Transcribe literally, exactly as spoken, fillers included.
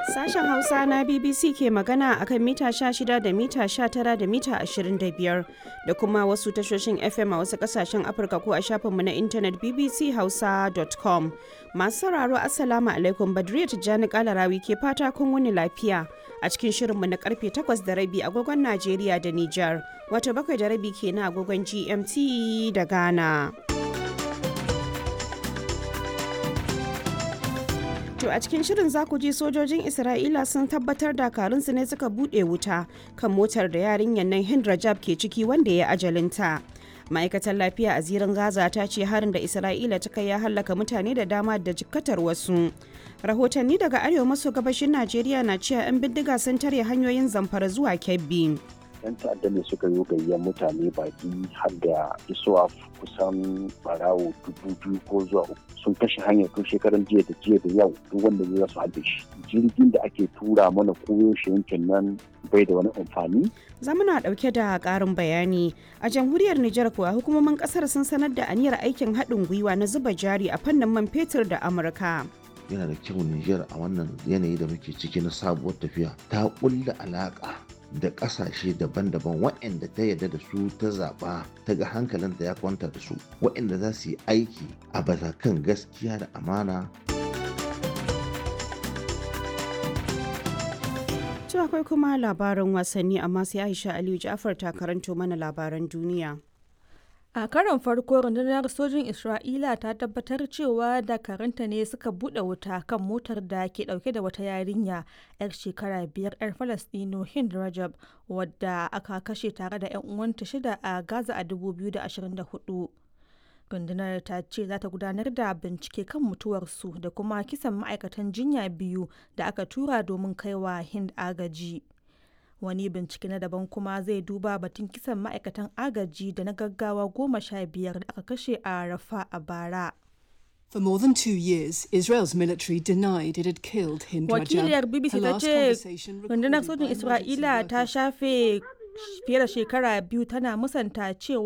Sashen Hausa na B B C ke magana akan mita sha shida da mita sha tara da mita ashirin da biyar da kuma wasu tashoshin F M a wasu kasashen Afirka ko a shafinmu na intanet b b c hausa dot com. Masu sauraro Assalamu alaikum, Badriya Tijjani Kalarawi ke fata kun wuni lafiya a cikin shirinmu na karfe takwas da rabi agogon Najeriya da Nijar, wato bakwai da rabi kenan agogon G M T da Ghana. To a cikin shirin za ku ji sojojin Isra'ila sun tabbatar dakarunsu ne suka buɗe wuta kan motar da yarinyar nan Hind Rajab ke ciki wanda ya ajalinta. Ma'aikatar lafiya a zirin Gaza ta ce harin da Isra'ila ta kai ya hallaka mutane da dama da jikkatar wasu. Rahotanni daga arewa maso gabashin Najeriya na cewa 'yan bindiga sun tare hanyoyin Zamfara zuwa Kebbi. yan ta'adda ne suka yi gayyar mutane baki har da isuwa kusan barawo dubu biyu ko zuwa uku sun kashe hanyar tun shekaran jiya da jiya da yau duk wanda zai su haɗe shi jirgin da ake tura mana koyo shi yankin nan bai da wani amfani. Zamuna ɗauke da ƙarin bayani a jamhuriyar Nijar kuwa hukumomin ƙasar sun sanar da aniyar aikin haɗin gwiwa na zuba jari a fannin man fetur da Amurka. Yana da kyau Nijar a wannan yanayi da muke ciki na sabuwar tafiya ta ƙulla alaƙa da ƙasashe daban-daban waɗanda ta yarda da su ta zaɓa ta ga hankalinta ya kwanta da su waɗanda za su yi aiki a kan gaskiya da amana. To akwai kuma labaran wasanni amma sai Aisha Aliyu Ja'far ta karanto mana labaran duniya. A karon farko rundunar sojin Isra'ila ta tabbatar cewa dakaranta ne suka buɗe wuta kan motar da ke ɗauke da wata yarinya 'yar shekara biyar 'yar Falastino Hind Rajab wadda aka kashe tare da 'yan uwanta shida a Gaza a dubu biyu da ashirin da hudu. Rundunar ta ce za ta gudanar da bincike kan mutuwarsu da kuma kisan ma'aikatan jinya biyu da aka tura domin kaiwa Hind agaji. Wani bincike na daban kuma zai duba batun kisan ma'aikatan agaji da na gaggawa goma sha biyar da aka kashe a Rafa a bara. For more than two years, Israel's military denied it had killed Hind Rajab. Wakiliyar B B C ta ce rundunar sojin Isra'ila ta shafe fiye da shekara biyu tana musanta cewa